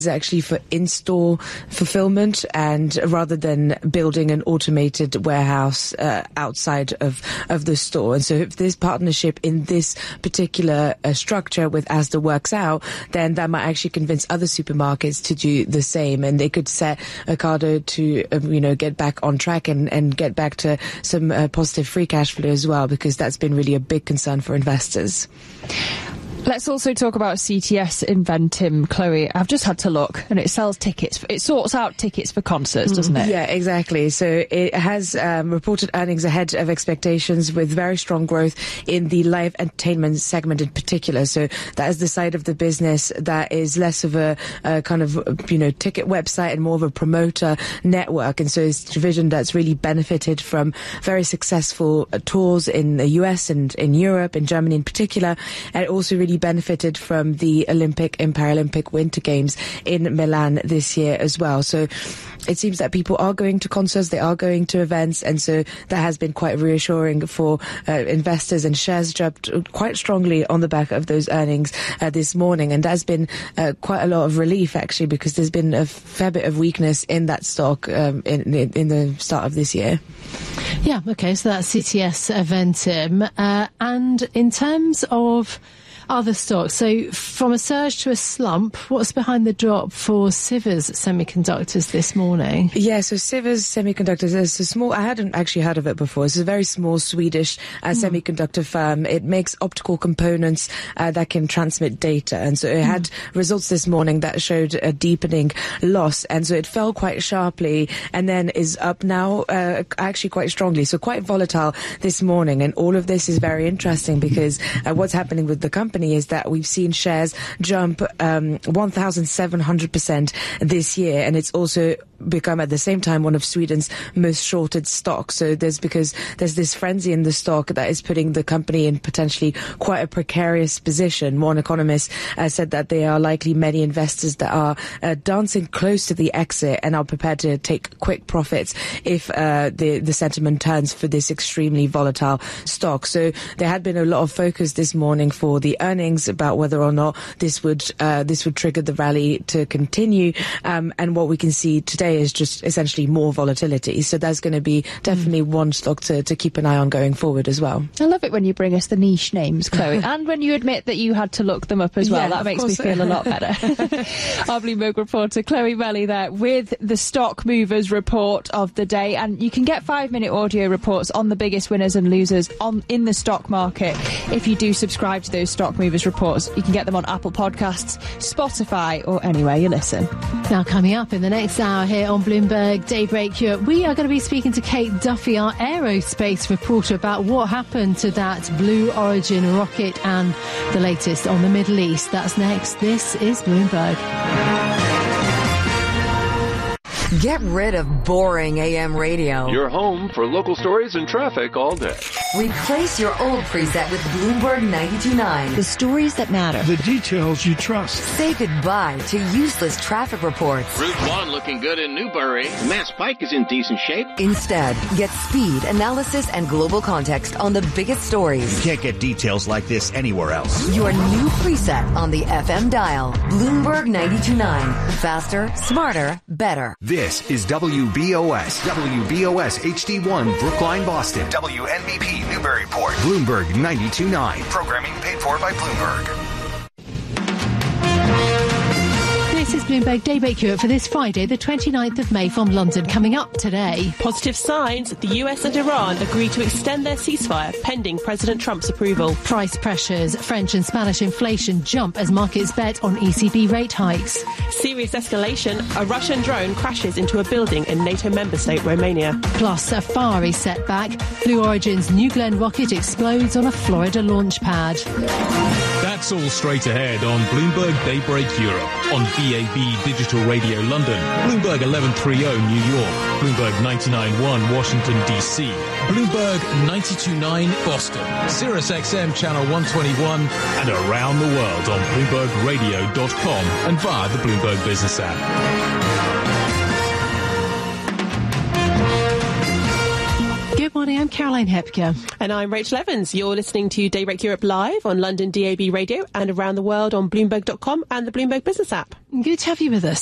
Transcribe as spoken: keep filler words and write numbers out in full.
is actually for in-store fulfillment, and rather than building an automated warehouse uh, outside of, of the store. And so if this partnership in this particular uh, structure with Asda works out, then that might actually convince other supermarkets to do the same, and they could set Ocado to, um, you know, get back on track and, and get back to some uh, positive free cash flow as well, because that's been really a big concern for investors. Let's also talk about C T S Eventim, Chloe. I've just had to look, and it sells tickets. It sorts out tickets for concerts, doesn't it? Yeah, exactly. So it has um, reported earnings ahead of expectations, with very strong growth in the live entertainment segment in particular. So that is the side of the business that is less of a, a kind of, you know, ticket website and more of a promoter network. And so it's a division that's really benefited from very successful uh, tours in the U S and in Europe, in Germany in particular, and also really benefited from the Olympic and Paralympic Winter Games in Milan this year as well. So it seems that people are going to concerts, they are going to events, and so that has been quite reassuring for uh, investors, and shares jumped quite strongly on the back of those earnings uh, this morning. And there's been uh, quite a lot of relief, actually, because there's been a fair bit of weakness in that stock um, in, in, in the start of this year. Yeah, okay, so that's C T S Eventim. Uh, and in terms of other stocks, so from a surge to a slump, what's behind the drop for Sivers Semiconductors this morning? Yeah, so Sivers Semiconductors is a small, I hadn't actually heard of it before. It's a very small Swedish uh, mm. semiconductor firm. It makes optical components uh, that can transmit data. And so it had mm. results this morning that showed a deepening loss. And so it fell quite sharply and then is up now uh, actually quite strongly. So quite volatile this morning. And all of this is very interesting because uh, what's happening with the company is that we've seen shares jump um, one thousand seven hundred percent this year, and it's also become at the same time one of Sweden's most shorted stocks. So there's because there's this frenzy in the stock that is putting the company in potentially quite a precarious position. One economist uh, said that there are likely many investors that are uh, dancing close to the exit and are prepared to take quick profits if uh, the the sentiment turns for this extremely volatile stock. So there had been a lot of focus this morning for the earnings about whether or not this would uh, this would trigger the rally to continue, um, and what we can see today is just essentially more volatility. So there's going to be definitely mm. one stock to, to keep an eye on going forward as well. I love it when you bring us the niche names, Chloe, and when you admit that you had to look them up as well. Yeah, that makes course. me feel a lot better. Our Bloomberg reporter Chloe Melly there with the stock movers report of the day, and you can get five minute audio reports on the biggest winners and losers on in the stock market if you do subscribe to those stock movers reports. You can get them on Apple Podcasts, Spotify, or anywhere you listen. Now, coming up in the next hour here on Bloomberg Daybreak Europe, we are going to be speaking to Kate Duffy, our aerospace reporter, about what happened to that Blue Origin rocket and the latest on the Middle East. That's next. This is Bloomberg. Get rid of boring A M radio. Your home for local stories and traffic all day. Replace your old preset with Bloomberg ninety-two point nine. The stories that matter. The details you trust. Say goodbye to useless traffic reports. Route one looking good in Newbury. Mass Pike is in decent shape. Instead, get speed, analysis, and global context on the biggest stories. You can't get details like this anywhere else. Your new preset on the F M dial. Bloomberg ninety-two point nine. Faster, smarter, better. This is W B O S. W B O S H D one, Brookline, Boston. W N B P, Newburyport. Bloomberg ninety-two point nine. Programming paid for by Bloomberg. This is Bloomberg Daybreak Europe for this Friday, the twenty-ninth of May from London. Coming up today. Positive signs. The U S and Iran agree to extend their ceasefire pending President Trump's approval. Price pressures. French and Spanish inflation jump as markets bet on E C B rate hikes. Serious escalation. A Russian drone crashes into a building in NATO member state Romania. Plus, a fiery setback. Blue Origin's New Glenn rocket explodes on a Florida launch pad. That's all straight ahead on Bloomberg Daybreak Europe on V A B Digital Radio London, Bloomberg eleven thirty New York, Bloomberg ninety-nine point one Washington D C, Bloomberg ninety-two point nine Boston, Sirius X M Channel one twenty-one, and around the world on Bloomberg Radio dot com and via the Bloomberg Business app. Good morning. morning. I'm Caroline Hepker. And I'm Rachel Evans. You're listening to Daybreak Europe live on London D A B Radio and around the world on Bloomberg dot com and the Bloomberg Business app. Good to have you with us.